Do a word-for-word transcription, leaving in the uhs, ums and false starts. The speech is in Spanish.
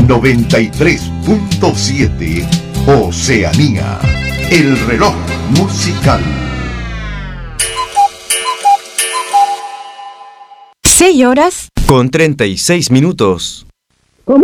noventa y tres punto siete Oceanía, el reloj musical. Seis horas con treinta y seis minutos.